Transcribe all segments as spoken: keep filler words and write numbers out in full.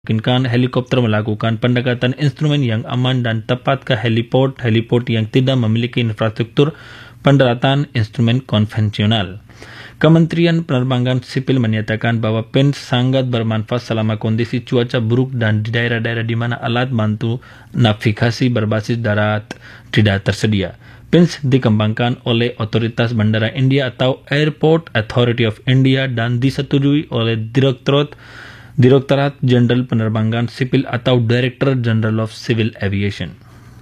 memungkinkan helikopter melakukan pendekatan instrumen yang aman dan tepat ke heliport heliport yang tidak memiliki infrastruktur pendaratan instrumen konvensional. Kementerian Penerbangan Sipil menyatakan bahwa P I N S sangat bermanfaat selama kondisi cuaca buruk dan di daerah-daerah di mana alat bantu navigasi berbasis darat tidak tersedia. P I N S dikembangkan oleh Otoritas Bandara India atau Airport Authority of India dan disetujui oleh Direktorat Direktorat Jenderal Penerbangan Sipil atau Director General of Civil Aviation.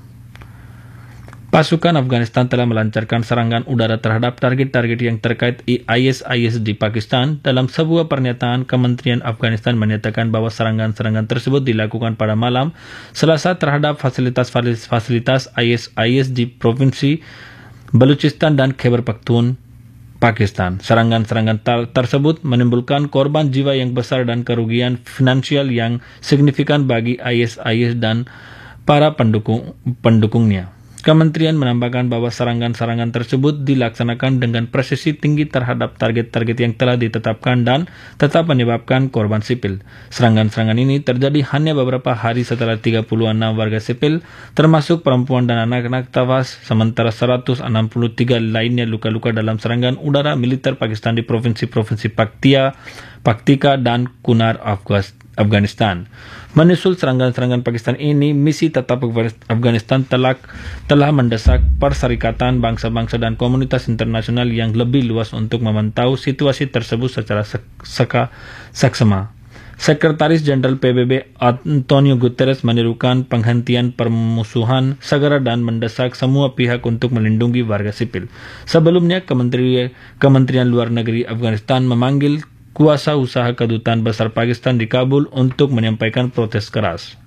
Pasukan Afghanistan telah melancarkan serangan udara terhadap target-target yang terkait I S I S di Pakistan. Dalam sebuah pernyataan, Kementerian Afghanistan menyatakan bahwa serangan-serangan tersebut dilakukan pada malam Selasa terhadap fasilitas-fasilitas I S I S di Provinsi Baluchistan dan Khyber Pakhtunkhwa, Pakistan. Serangan-serangan tersebut menimbulkan korban jiwa yang besar dan kerugian finansial yang signifikan bagi I S I S dan para pendukung pendukungnya. Kementerian menambahkan bahwa serangan-serangan tersebut dilaksanakan dengan presisi tinggi terhadap target-target yang telah ditetapkan dan tetap menyebabkan korban sipil. Serangan-serangan ini terjadi hanya beberapa hari setelah tiga puluh enam warga sipil, termasuk perempuan dan anak-anak tewas, sementara seratus enam puluh tiga lainnya luka-luka dalam serangan udara militer Pakistan di provinsi-provinsi Paktia, Paktika, dan Kunar, Afghanistan. Menyusul serangan-serangan Pakistan ini, misi tetap Afghanistan telah, telah mendesak Perserikatan Bangsa-Bangsa dan komunitas internasional yang lebih luas untuk memantau situasi tersebut secara seka, seksama. Sekretaris Jenderal P B B Antonio Guterres menyerukan penghentian permusuhan segera dan mendesak semua pihak untuk melindungi warga sipil. Sebelumnya, Kementerian, Kementerian Luar Negeri Afghanistan memanggil kuasa usaha kedutaan besar Pakistan di Kabul untuk menyampaikan protes keras.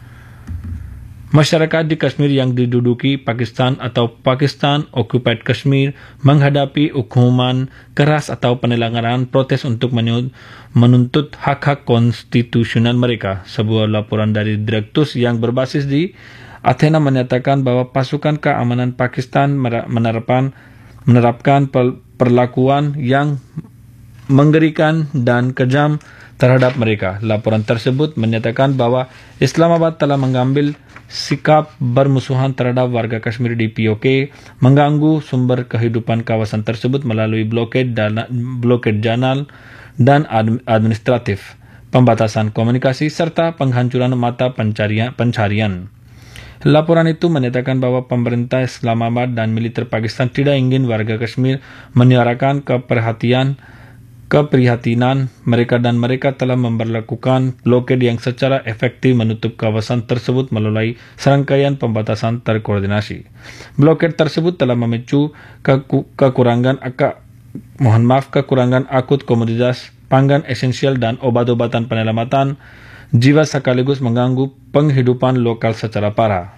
Masyarakat di Kashmir yang diduduki Pakistan atau Pakistan Occupied Kashmir menghadapi hukuman keras atau penyelenggaraan protes untuk menuntut hak-hak konstitusional mereka. Sebuah laporan dari Direktus yang berbasis di Athena menyatakan bahwa pasukan keamanan Pakistan menerapkan, menerapkan perlakuan yang mengerikan dan kejam terhadap mereka. Laporan tersebut menyatakan bahwa Islamabad telah mengambil sikap bermusuhan terhadap warga Kashmir di P O K, mengganggu sumber kehidupan kawasan tersebut melalui blokade, dana, blokade jalan dan administratif, pembatasan komunikasi, serta penghancuran mata pencarian. pencarian. Laporan itu menyatakan bahwa pemerintah Islamabad dan militer Pakistan tidak ingin warga Kashmir menyuarakan keperhatian keprihatinan mereka dan mereka telah memperlakukan blokade yang secara efektif menutup kawasan tersebut melalui serangkaian pembatasan terkoordinasi. Blokade tersebut telah memicu keku, kekurangan aka, mohon maaf kekurangan akut komoditas pangan esensial dan obat-obatan penyelamatan jiwa sekaligus mengganggu penghidupan lokal secara parah.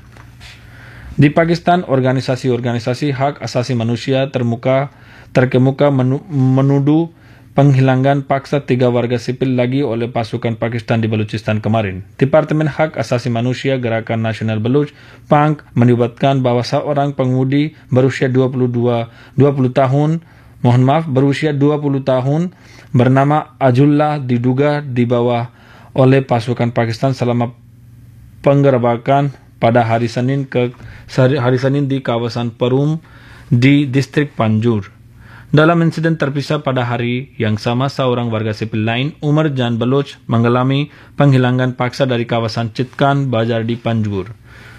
Di Pakistan, organisasi-organisasi hak asasi manusia termuka terkemuka menu, menuduh penghilangan paksa tiga warga sipil lagi oleh pasukan Pakistan di Baluchistan kemarin. Departemen Hak Asasi Manusia Gerakan Nasional Baluch, P A N G, menyebutkan bahwa seorang pengemudi berusia dua puluh dua, dua puluh tahun, mohon maaf, berusia dua puluh tahun, bernama Ajullah diduga dibawa oleh pasukan Pakistan selama penggerebekan pada hari Senin ke hari Senin di kawasan Perum di distrik Panjur. Dalam insiden terpisah pada hari yang sama, seorang warga sipil lain, Umar Jan Baloch, mengalami penghilangan paksa dari kawasan Chitkan Bajar di Panjgur.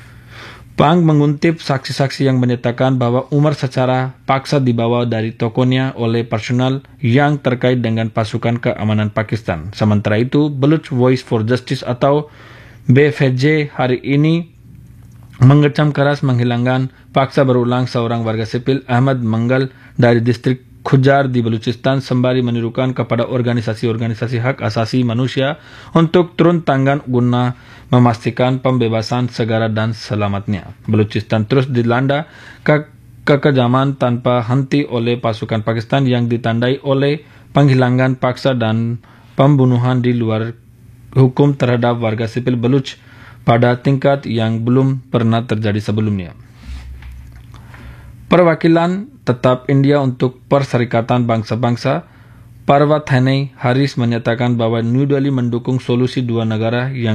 P A N G mengutip saksi-saksi yang menyatakan bahwa Umar secara paksa dibawa dari tokonya oleh personal yang terkait dengan pasukan keamanan Pakistan. Sementara itu, Baloch Voice for Justice atau B V J hari ini mengecam keras menghilangkan paksa berulang seorang warga sipil Ahmad Mangal dari distrik Khujar di Baluchistan sembari menirukan kepada organisasi-organisasi hak asasi manusia untuk turun tangan guna memastikan pembebasan segera dan selamatnya. Baluchistan terus dilanda ke kekejaman tanpa henti oleh pasukan Pakistan yang ditandai oleh penghilangan paksa dan pembunuhan di luar hukum terhadap warga sipil Baluch pada tingkat yang belum pernah terjadi sebelumnya. Perwakilan tetap India untuk Perserikatan Bangsa-Bangsa Parvathanai Haris menyatakan bahwa New Delhi mendukung solusi dua negara yang